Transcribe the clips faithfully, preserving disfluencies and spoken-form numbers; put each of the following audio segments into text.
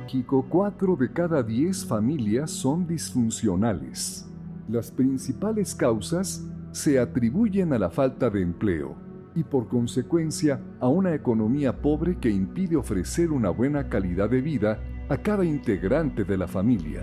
México, cuatro de cada diez familias son disfuncionales. Las principales causas se atribuyen a la falta de empleo y, por consecuencia, a una economía pobre que impide ofrecer una buena calidad de vida a cada integrante de la familia.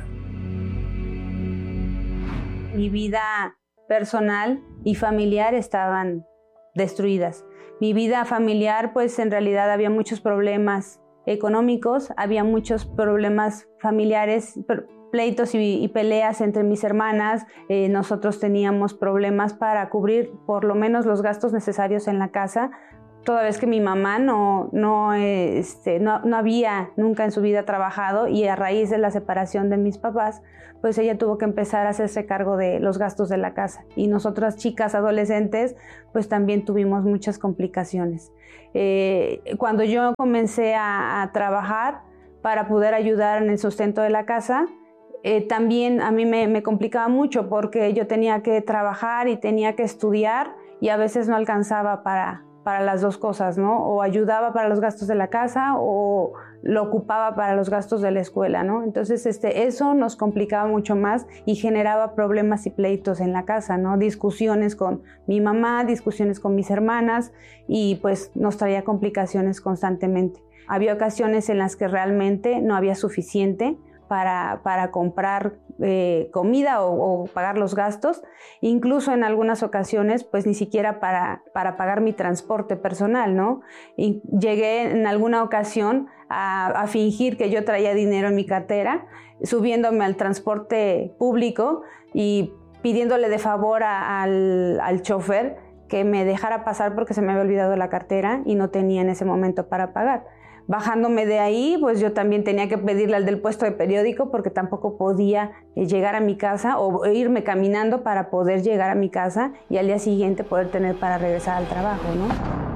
Mi vida personal y familiar estaban destruidas. Mi vida familiar, pues en realidad había muchos problemas económicos, había muchos problemas familiares, pleitos y, y peleas entre mis hermanas. Eh, nosotros teníamos problemas para cubrir por lo menos los gastos necesarios en la casa, toda vez que mi mamá no, no, este, no, no había nunca en su vida trabajado, y a raíz de la separación de mis papás, pues ella tuvo que empezar a hacerse cargo de los gastos de la casa. Y nosotras, chicas adolescentes, pues también tuvimos muchas complicaciones. Eh, cuando yo comencé a, a trabajar para poder ayudar en el sustento de la casa, eh, también a mí me, me complicaba mucho, porque yo tenía que trabajar y tenía que estudiar, y a veces no alcanzaba para... para las dos cosas, ¿no? O ayudaba para los gastos de la casa o lo ocupaba para los gastos de la escuela, ¿no? Entonces, este, eso nos complicaba mucho más y generaba problemas y pleitos en la casa, ¿no? Discusiones con mi mamá, discusiones con mis hermanas, y pues nos traía complicaciones constantemente. Había ocasiones en las que realmente no había suficiente para, para comprar eh, comida o, o pagar los gastos, incluso en algunas ocasiones pues ni siquiera para, para pagar mi transporte personal, ¿no? Y llegué en alguna ocasión a, a fingir que yo traía dinero en mi cartera, subiéndome al transporte público y pidiéndole de favor a, al, al chofer que me dejara pasar porque se me había olvidado la cartera y no tenía en ese momento para pagar. Bajándome de ahí, pues yo también tenía que pedirle al del puesto de periódico, porque tampoco podía llegar a mi casa o irme caminando para poder llegar a mi casa y al día siguiente poder tener para regresar al trabajo, ¿no?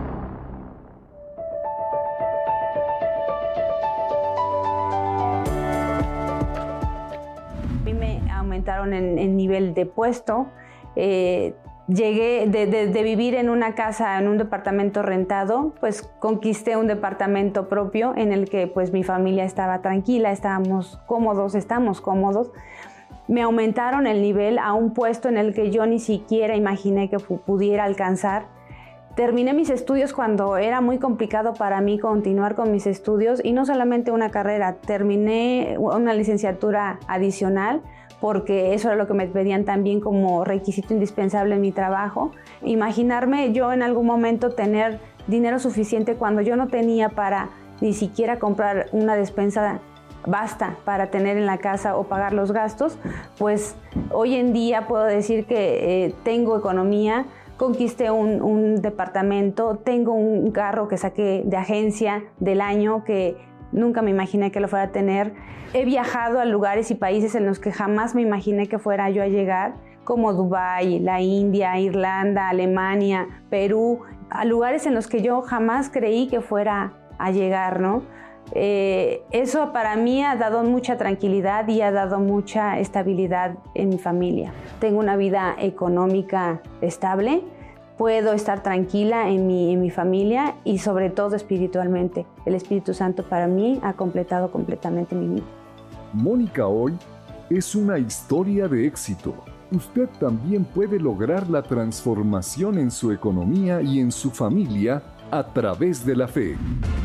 A mí me aumentaron en, en nivel de puesto. Eh, Llegué de, de, de vivir en una casa, en un departamento rentado, pues conquisté un departamento propio en el que pues mi familia estaba tranquila, estábamos cómodos, estamos cómodos. Me aumentaron el nivel a un puesto en el que yo ni siquiera imaginé que pudiera alcanzar. Terminé mis estudios cuando era muy complicado para mí continuar con mis estudios, y no solamente una carrera, terminé una licenciatura adicional, porque eso era lo que me pedían también como requisito indispensable en mi trabajo. Imaginarme yo en algún momento tener dinero suficiente cuando yo no tenía para ni siquiera comprar una despensa basta para tener en la casa o pagar los gastos, pues hoy en día puedo decir que eh, tengo economía, conquisté un, un departamento, tengo un carro que saqué de agencia del año que nunca me imaginé que lo fuera a tener. He viajado a lugares y países en los que jamás me imaginé que fuera yo a llegar, como Dubái, la India, Irlanda, Alemania, Perú, a lugares en los que yo jamás creí que fuera a llegar, ¿no? Eh, eso para mí ha dado mucha tranquilidad y ha dado mucha estabilidad en mi familia. Tengo una vida económica estable, puedo estar tranquila en mi, en mi familia y sobre todo espiritualmente. El Espíritu Santo para mí ha completado completamente mi vida. Mónica hoy es una historia de éxito. Usted también puede lograr la transformación en su economía y en su familia a través de la fe.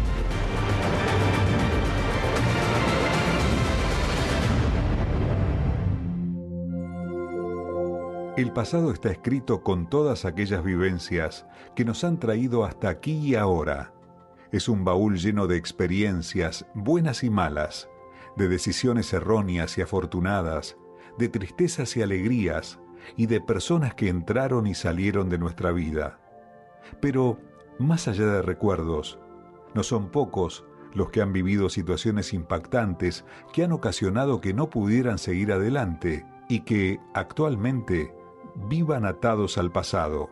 El pasado está escrito con todas aquellas vivencias que nos han traído hasta aquí y ahora. Es un baúl lleno de experiencias, buenas y malas, de decisiones erróneas y afortunadas, de tristezas y alegrías, y de personas que entraron y salieron de nuestra vida. Pero, más allá de recuerdos, no son pocos los que han vivido situaciones impactantes que han ocasionado que no pudieran seguir adelante y que, actualmente, vivan atados al pasado.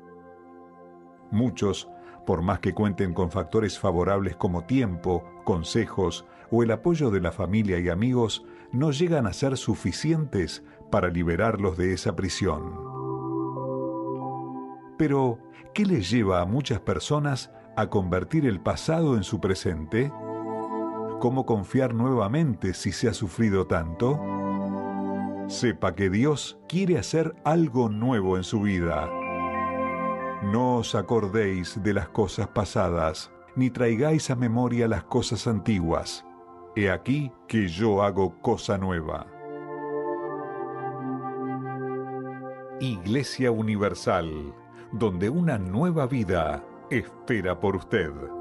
Muchos, por más que cuenten con factores favorables como tiempo, consejos o el apoyo de la familia y amigos, no llegan a ser suficientes para liberarlos de esa prisión. Pero, ¿qué les lleva a muchas personas a convertir el pasado en su presente? ¿Cómo confiar nuevamente si se ha sufrido tanto? Sepa que Dios quiere hacer algo nuevo en su vida. No os acordéis de las cosas pasadas, ni traigáis a memoria las cosas antiguas. He aquí que yo hago cosa nueva. Iglesia Universal, donde una nueva vida espera por usted.